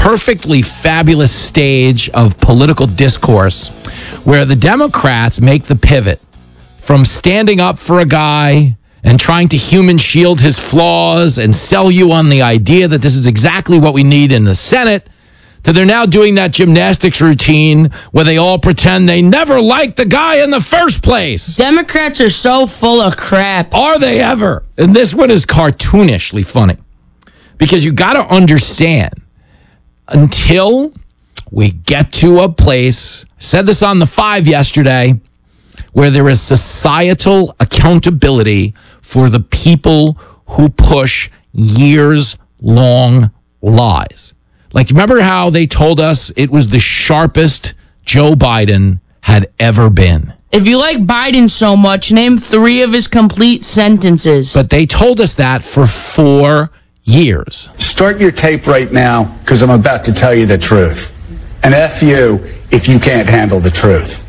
perfectly fabulous stage of political discourse where the Democrats make the pivot from standing up for a guy and trying to human shield his flaws and sell you on the idea that this is exactly what we need in the Senate, to they're now doing that gymnastics routine where they all pretend they never liked the guy in the first place. Democrats are so full of crap. Are they ever? And this one is cartoonishly funny because you got to understand, until we get to a place, I said this on the 5 yesterday, where there is societal accountability for the people who push years-long lies. Like, remember how they told us it was the sharpest Joe Biden had ever been? If you like Biden so much, name 3 of his complete sentences. But they told us that for 4 years. Start your tape right now, because I'm about to tell you the truth. And F you if you can't handle the truth.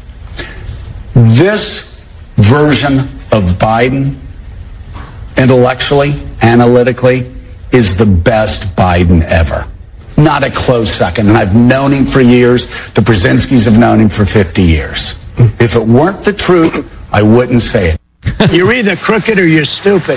This version of Biden, intellectually, analytically, is the best Biden ever. Not a close second. And I've known him for years. The Brzezinskis have known him for 50 years. If it weren't the truth, I wouldn't say it. You're either crooked or you're stupid.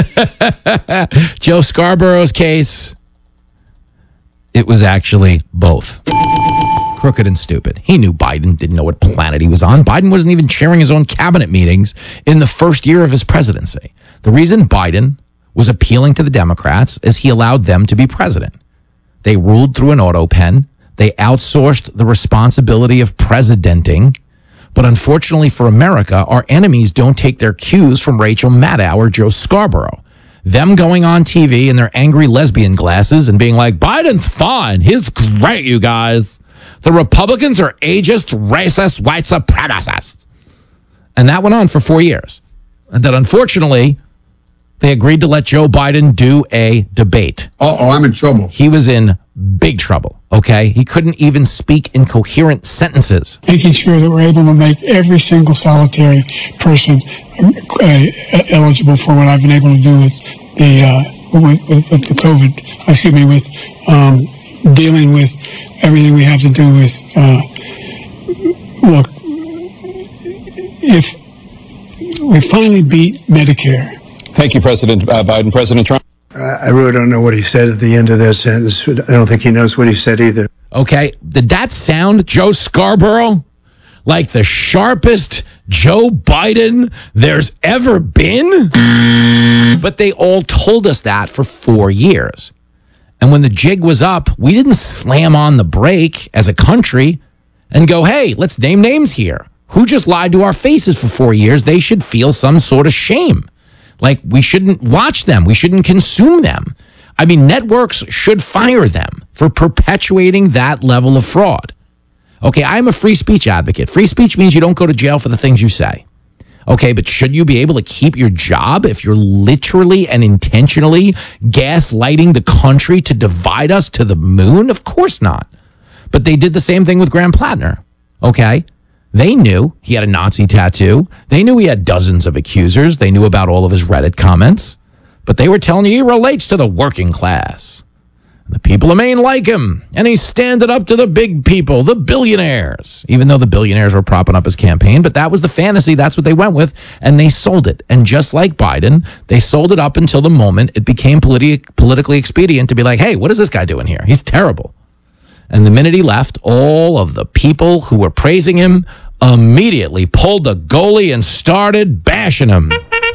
Joe Scarborough's case, it was actually both. Crooked and stupid. He knew Biden didn't know what planet he was on. Biden wasn't even chairing his own cabinet meetings in the first year of his presidency. The reason Biden was appealing to the Democrats is he allowed them to be president. They ruled through an auto pen. They outsourced the responsibility of presidenting. But unfortunately for America, our enemies don't take their cues from Rachel Maddow or Joe Scarborough. Them going on TV in their angry lesbian glasses and being like, Biden's fine. He's great, you guys. The Republicans are ageist, racist, white supremacists. And that went on for 4 years. And then unfortunately, they agreed to let Joe Biden do a debate. Uh-oh, I'm in trouble. He was in big trouble, okay? He couldn't even speak in coherent sentences. Making sure that we're able to make every single solitary person eligible for what I've been able to do with the COVID, with dealing with everything we have to do with, look, if we finally beat Medicare. Thank you, President Biden. President Trump. I really don't know what he said at the end of that sentence. I don't think he knows what he said either. Okay, did that sound, Joe Scarborough, like the sharpest Joe Biden there's ever been? But they all told us that for 4 years. And when the jig was up, we didn't slam on the brake as a country and go, hey, let's name names here. Who just lied to our faces for 4 years? They should feel some sort of shame. Like, we shouldn't watch them. We shouldn't consume them. I mean, networks should fire them for perpetuating that level of fraud. Okay, I'm a free speech advocate. Free speech means you don't go to jail for the things you say. Okay, but should you be able to keep your job if you're literally and intentionally gaslighting the country to divide us to the moon? Of course not. But they did the same thing with Graham Plattner. Okay? They knew he had a Nazi tattoo. They knew he had dozens of accusers. They knew about all of his Reddit comments. But they were telling you he relates to the working class. The people of Maine like him. And he's standing up to the big people, the billionaires. Even though the billionaires were propping up his campaign. But that was the fantasy. That's what they went with. And they sold it. And just like Biden, they sold it up until the moment it became politically expedient to be like, hey, what is this guy doing here? He's terrible. And the minute he left, all of the people who were praising him immediately pulled the goalie and started bashing him.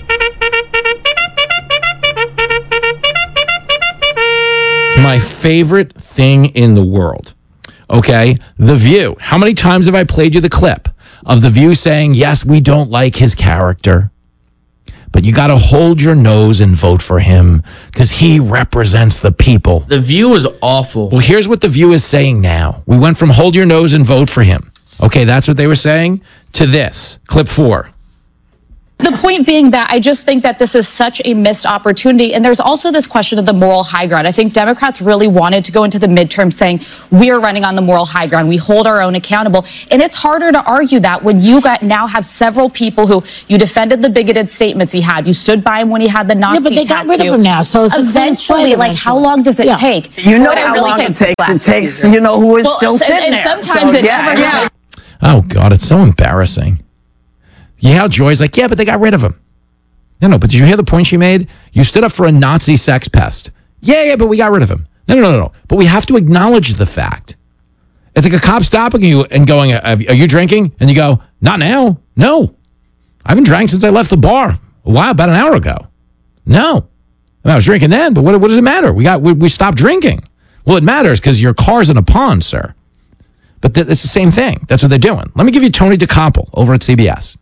It's my favorite thing in the world. Okay? The View. How many times have I played you the clip of The View saying, yes, we don't like his character, but you got to hold your nose and vote for him because he represents the people. The View is awful. Well, here's what The View is saying now. We went from hold your nose and vote for him. Okay, that's what they were saying, to this. Clip 4. The point being that I just think that this is such a missed opportunity. And there's also this question of the moral high ground. I think Democrats really wanted to go into the midterm saying, we're running on the moral high ground. We hold our own accountable. And it's harder to argue that when you now have several people who you defended the bigoted statements he had. You stood by him when he had the Nazi tattoo. Yeah, but they got rid of him now. So it's eventually, like, how long does it take? You know how long it takes. It takes, you know, who is still sitting there. And sometimes it never happens. Oh, God, it's so embarrassing. Yeah, Joy's like, yeah, but they got rid of him. No, but did you hear the point she made? You stood up for a Nazi sex pest. Yeah, but we got rid of him. No. But we have to acknowledge the fact. It's like a cop stopping you and going, are you drinking? And you go, not now. No. I haven't drank since I left the bar about an hour ago. No. I was drinking then, but what does it matter? We stopped drinking. Well, it matters because your car's in a pond, sir. But it's the same thing. That's what they're doing. Let me give you Tony DeCoppel over at CBS.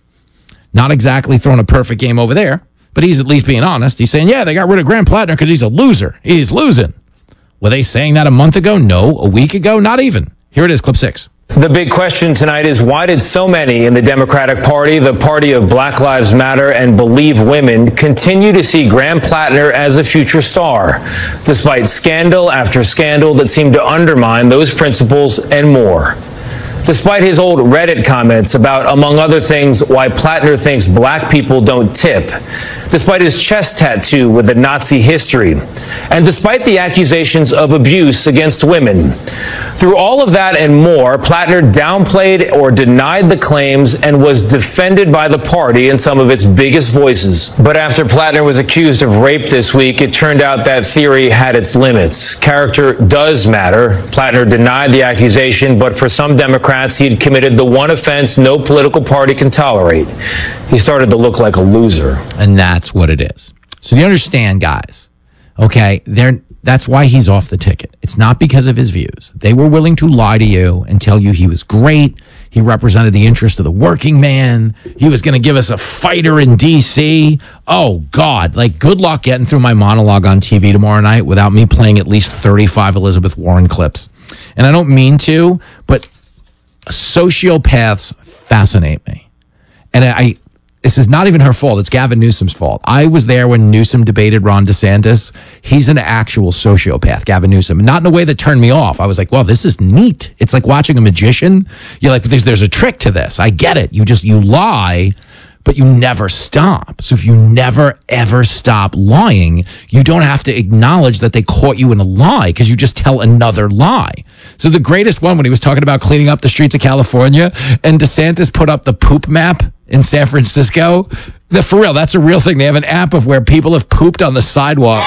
Not exactly throwing a perfect game over there, but he's at least being honest. He's saying, yeah, they got rid of Graham Plattner because he's a loser. He's losing. Were they saying that a month ago? No. A week ago? Not even. Here it is, clip 6. The big question tonight is, why did so many in the Democratic Party, the party of Black Lives Matter and Believe Women, continue to see Graham Plattner as a future star, despite scandal after scandal that seem to undermine those principles and more? Despite his old Reddit comments about, among other things, why Plattner thinks black people don't tip, despite his chest tattoo with a Nazi history, and despite the accusations of abuse against women. Through all of that and more, Plattner downplayed or denied the claims and was defended by the party and some of its biggest voices. But after Plattner was accused of rape this week, it turned out that theory had its limits. Character does matter. Plattner denied the accusation, but for some Democrats, he had committed the one offense no political party can tolerate. He started to look like a loser. And that's what it is. So you understand, guys, okay, that's why he's off the ticket. It's not because of his views. They were willing to lie to you and tell you he was great. He represented the interest of the working man. He was going to give us a fighter in D.C. Oh, God. Like, good luck getting through my monologue on TV tomorrow night without me playing at least 35 Elizabeth Warren clips. And I don't mean to, but sociopaths fascinate me. And this is not even her fault. It's Gavin Newsom's fault. I was there when Newsom debated Ron DeSantis. He's an actual sociopath, Gavin Newsom. Not in a way that turned me off. I was like, well, this is neat. It's like watching a magician. You're like, there's a trick to this. I get it. You lie, but you never stop. So if you never, ever stop lying, you don't have to acknowledge that they caught you in a lie because you just tell another lie. So the greatest one, when he was talking about cleaning up the streets of California and DeSantis put up the poop map in San Francisco. For real, that's a real thing. They have an app of where people have pooped on the sidewalk.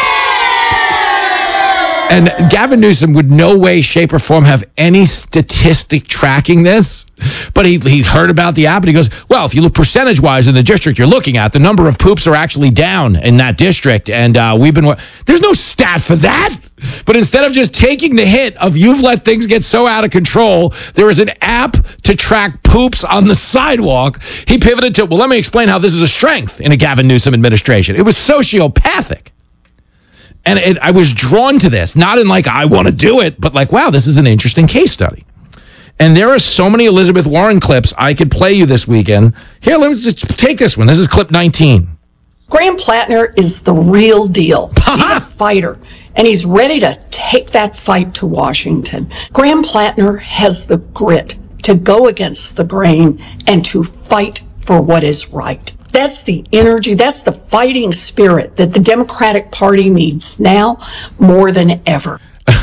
And Gavin Newsom would no way, shape, or form have any statistic tracking this. But he heard about the app and he goes, well, if you look percentage-wise in the district you're looking at, the number of poops are actually down in that district. And there's no stat for that. But instead of just taking the hit of you've let things get so out of control, there is an app to track poops on the sidewalk. He pivoted to, well, let me explain how this is a strength in a Gavin Newsom administration. It was sociopathic. And I was drawn to this, not in like, I want to do it, but like, wow, this is an interesting case study. And there are so many Elizabeth Warren clips I could play you this weekend. Here, let's just take this one. This is clip 19. Graham Plattner is the real deal. He's a fighter, and he's ready to take that fight to Washington. Graham Plattner has the grit to go against the grain and to fight for what is right. That's the energy, that's the fighting spirit that the Democratic Party needs now more than ever.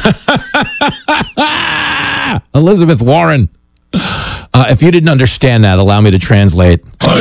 Elizabeth Warren. If you didn't understand that, allow me to translate.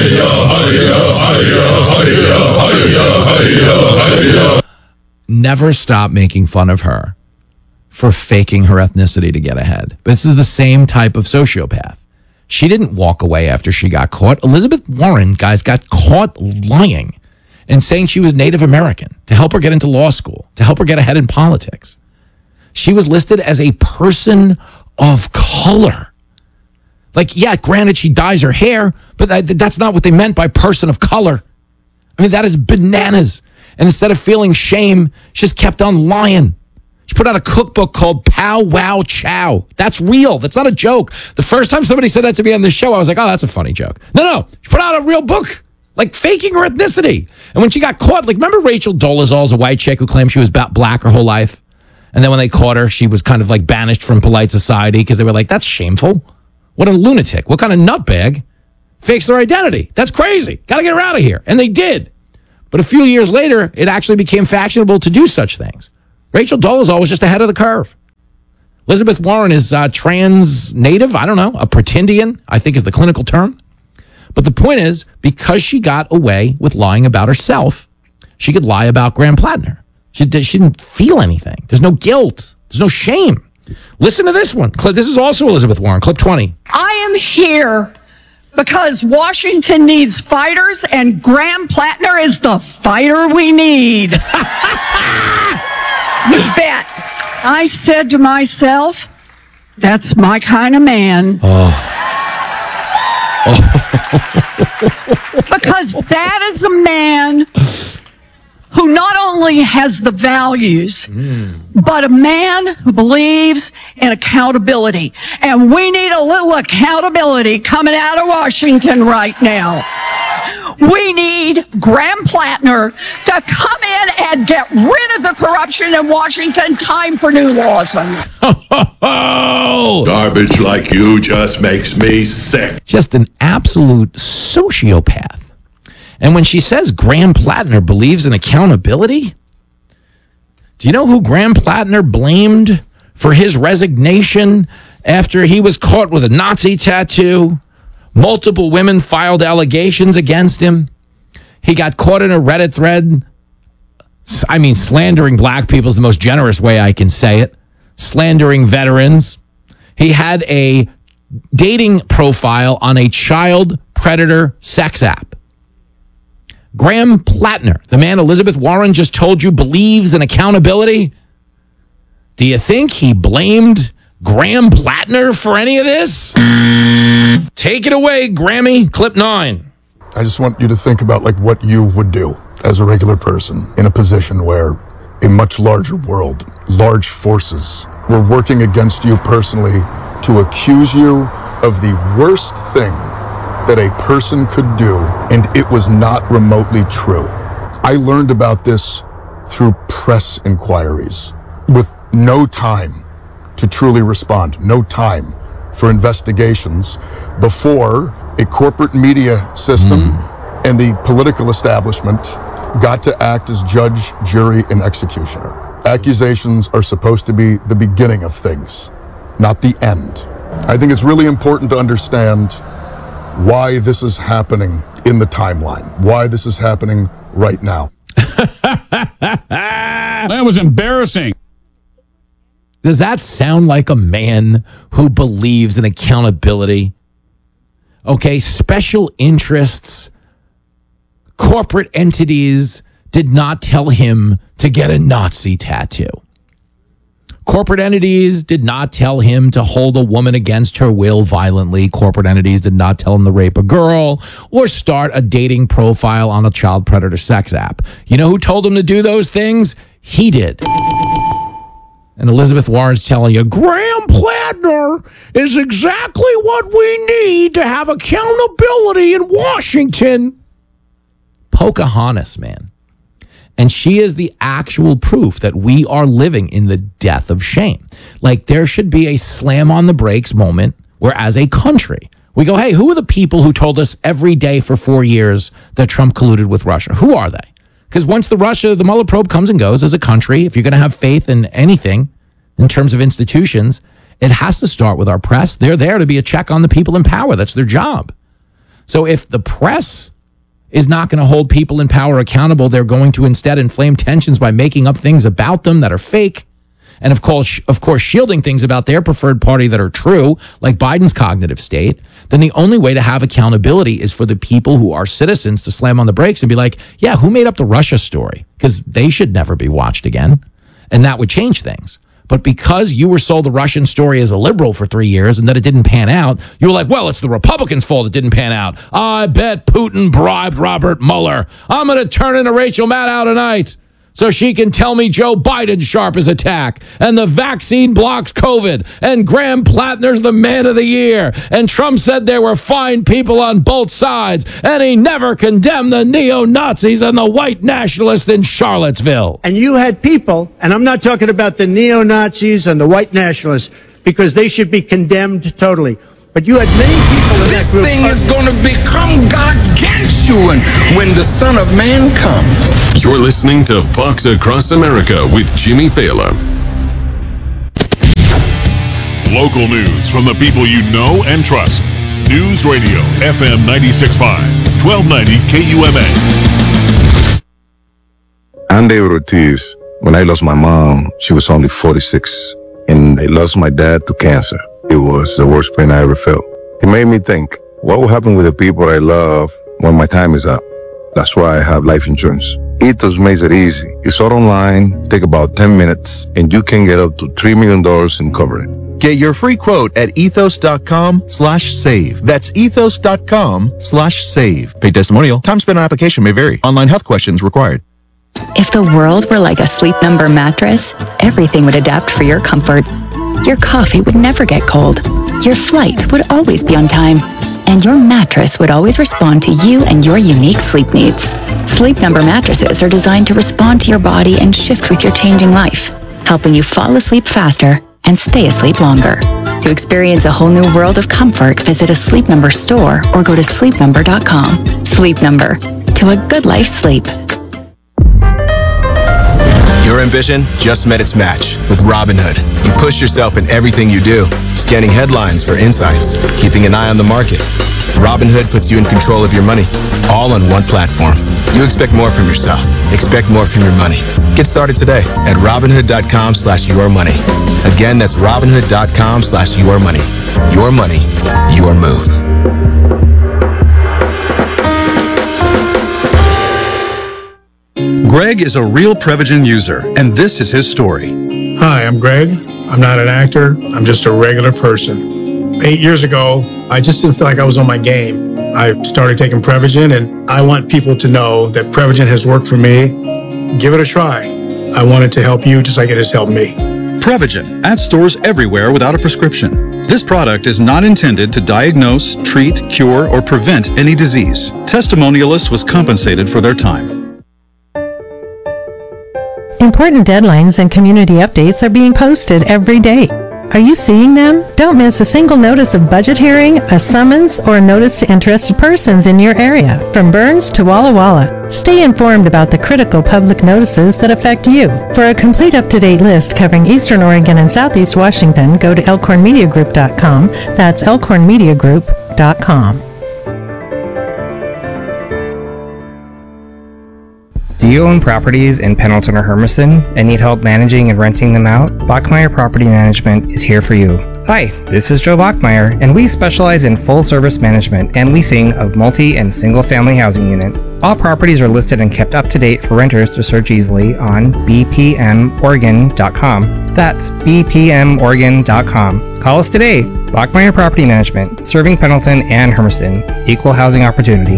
Never stop making fun of her for faking her ethnicity to get ahead. But this is the same type of sociopath. She didn't walk away after she got caught. Elizabeth Warren, guys, got caught lying and saying she was Native American to help her get into law school, to help her get ahead in politics. She was listed as a person of color. Like, yeah, granted, she dyes her hair, but that's not what they meant by person of color. I mean, that is bananas. And instead of feeling shame, she just kept on lying. She put out a cookbook called Pow Wow Chow. That's real. That's not a joke. The first time somebody said that to me on this show, I was like, oh, that's a funny joke. No. She put out a real book. like faking her ethnicity. And when she got caught, like, remember Rachel Dolezal's a white chick who claimed she was black her whole life? And then when they caught her, she was kind of like banished from polite society because they were like, that's shameful. What a lunatic. What kind of nutbag fakes their identity? That's crazy. Got to get her out of here. And they did. But a few years later, it actually became fashionable to do such things. Rachel Dolezal was just ahead of the curve. Elizabeth Warren is trans native. I don't know. A pretendian, I think is the clinical term. But the point is, because she got away with lying about herself, she could lie about Graham Plattner. She didn't feel anything. There's no guilt. There's no shame. Listen to this one. This is also Elizabeth Warren, clip 20. I am here because Washington needs fighters, and Graham Plattner is the fighter we need. You bet. I said to myself, that's my kind of man. Because that is a man who not only has the values, but a man who believes in accountability. And we need a little accountability coming out of Washington right now. We need Graham Plattner to come in and get rid of the corruption in Washington. Time for new laws. Garbage like you just makes me sick. Just an absolute sociopath. And when she says Graham Plattner believes in accountability, do you know who Graham Plattner blamed for his resignation after he was caught with a Nazi tattoo? Multiple women filed allegations against him. He got caught in a Reddit thread. I mean, slandering black people is the most generous way I can say it. Slandering veterans. He had a dating profile on a child predator sex app. Graham Plattner, the man Elizabeth Warren just told you believes in accountability. Do you think he blamed Graham Plattner for any of this? Take it away, Grammy. Clip 9. I just want you to think about like what you would do as a regular person in a position where a much larger world, large forces were working against you personally to accuse you of the worst thing that a person could do, and it was not remotely true. I learned about this through press inquiries with no time to truly respond, no time for investigations before a corporate media system and the political establishment got to act as judge, jury, and executioner. Accusations are supposed to be the beginning of things, not the end. I think it's really important to understand why this is happening in the timeline, why this is happening right now. That was embarrassing. Does that sound like a man who believes in accountability? Okay, special interests, corporate entities did not tell him to get a Nazi tattoo. Corporate entities did not tell him to hold a woman against her will violently. Corporate entities did not tell him to rape a girl or start a dating profile on a child predator sex app. You know who told him to do those things? He did. And Elizabeth Warren's telling you, Graham Plattner is exactly what we need to have accountability in Washington. Pocahontas, man. And she is the actual proof that we are living in the death of shame. Like, there should be a slam on the brakes moment where, as a country, we go, hey, who are the people who told us every day for 4 years that Trump colluded with Russia? Who are they? Because once the Mueller probe comes and goes as a country, if you're going to have faith in anything in terms of institutions, it has to start with our press. They're there to be a check on the people in power. That's their job. So if the press is not going to hold people in power accountable, they're going to instead inflame tensions by making up things about them that are fake. And of course, shielding things about their preferred party that are true, like Biden's cognitive state. Then the only way to have accountability is for the people who are citizens to slam on the brakes and be like, yeah, who made up the Russia story? Because they should never be watched again. And that would change things. But because you were sold the Russian story as a liberal for 3 years and that it didn't pan out, you were like, well, it's the Republicans' fault it didn't pan out. I bet Putin bribed Robert Mueller. I'm going to turn into Rachel Maddow tonight. so she can tell me Joe Biden's sharp as a tack, and the vaccine blocks COVID, and Graham Plattner's the man of the year, and Trump said there were fine people on both sides, and he never condemned the neo-Nazis and the white nationalists in Charlottesville. And you had people, and I'm not talking about the neo-Nazis and the white nationalists, because they should be condemned totally. But you had many people in that group. This thing is going to become gargantuan when the Son of Man comes. You're listening to Fox Across America with Jimmy Thaler. Local news from the people you know and trust. News Radio, FM 96.5, 1290 KUMA. I'm David Ortiz. When I lost my mom, she was only 46. And I lost my dad to cancer. It was the worst pain I ever felt. It made me think, what will happen with the people I love when my time is up? That's why I have life insurance. Ethos makes it easy. It's all online, take about 10 minutes, and you can get up to $3 million in coverage. Get your free quote at ethos.com/save. That's ethos.com/save. Paid testimonial. Time spent on application may vary. Online health questions required. If the world were like a Sleep Number mattress, everything would adapt for your comfort. Your coffee would never get cold. Your flight would always be on time. And your mattress would always respond to you and your unique sleep needs. Sleep Number mattresses are designed to respond to your body and shift with your changing life, helping you fall asleep faster and stay asleep longer. To experience a whole new world of comfort, visit a Sleep Number store or go to sleepnumber.com. Sleep Number. To a good life sleep. Your ambition just met its match with Robinhood. You push yourself in everything you do, scanning headlines for insights, keeping an eye on the market. Robinhood puts you in control of your money, all on one platform. You expect more from yourself. Expect more from your money. Get started today at Robinhood.com/yourmoney. Again, that's Robinhood.com/yourmoney. Your money, your move. Greg is a real Prevagen user, and this is his story. Hi, I'm Greg. I'm not an actor. I'm just a regular person. 8 years ago, I just didn't feel like I was on my game. I started taking Prevagen, and I want people to know that Prevagen has worked for me. Give it a try. I want it to help you just like it has helped me. Prevagen, at stores everywhere without a prescription. This product is not intended to diagnose, treat, cure, or prevent any disease. Testimonialist was compensated for their time. Important deadlines and community updates are being posted every day. Are you seeing them? Don't miss a single notice of budget hearing, a summons, or a notice to interested persons in your area, from Burns to Walla Walla. Stay informed about the critical public notices that affect you. For a complete up-to-date list covering Eastern Oregon and Southeast Washington, go to elkhornmediagroup.com. That's elkhornmediagroup.com. Do you own properties in Pendleton or Hermiston and need help managing and renting them out? Bachmeyer Property Management is here for you. Hi, this is Joe Bachmeyer, and we specialize in full-service management and leasing of multi- and single-family housing units. All properties are listed and kept up to date for renters to search easily on bpmoregon.com. That's bpmoregon.com. Call us today. Bachmeyer Property Management, serving Pendleton and Hermiston. Equal housing opportunity.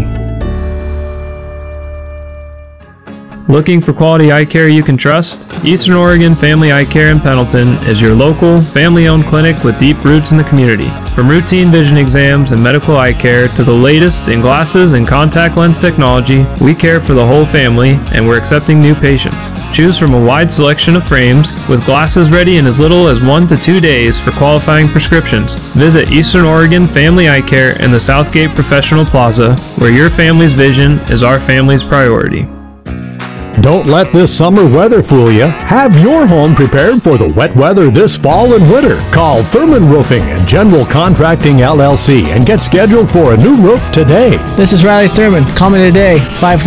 Looking for quality eye care you can trust? Eastern Oregon Family Eye Care in Pendleton is your local, family-owned clinic with deep roots in the community. From routine vision exams and medical eye care to the latest in glasses and contact lens technology, we care for the whole family and we're accepting new patients. Choose from a wide selection of frames with glasses ready in as little as 1 to 2 days for qualifying prescriptions. Visit Eastern Oregon Family Eye Care in the Southgate Professional Plaza, where your family's vision is our family's priority. Don't let this summer weather fool you. Have your home prepared for the wet weather this fall and winter. Call Thurman Roofing and General Contracting LLC and get scheduled for a new roof today. This is Riley Thurman. Call me today,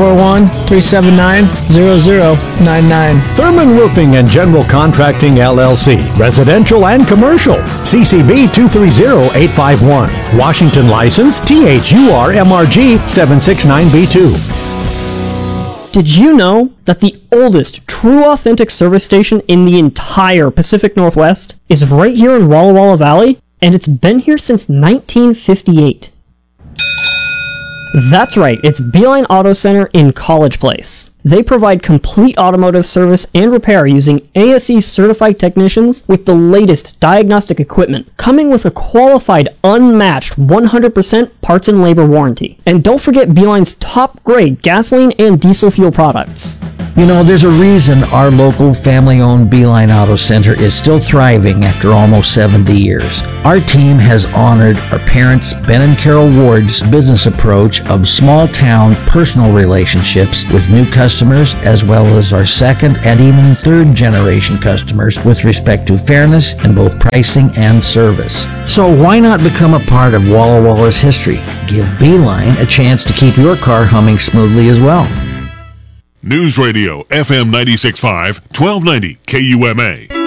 541-379-0099. Thurman Roofing and General Contracting LLC. Residential and commercial. CCB 230851. Washington license THUR-MRG 769B2. Did you know that the oldest true authentic service station in the entire Pacific Northwest is right here in Walla Walla Valley? And it's been here since 1958. That's right, it's Beeline Auto Center in College Place. They provide complete automotive service and repair using ASE certified technicians with the latest diagnostic equipment, coming with a qualified, unmatched 100% parts and labor warranty. And don't forget Beeline's top grade gasoline and diesel fuel products. You know, there's a reason our local family-owned Beeline Auto Center is still thriving after almost 70 years. Our team has honored our parents, Ben and Carol Ward's business approach of small-town personal relationships with new customers, as well as our second and even third-generation customers with respect to fairness in both pricing and service. So why not become a part of Walla Walla's history? Give Beeline a chance to keep your car humming smoothly as well. News Radio FM 96.5, 1290 KUMA.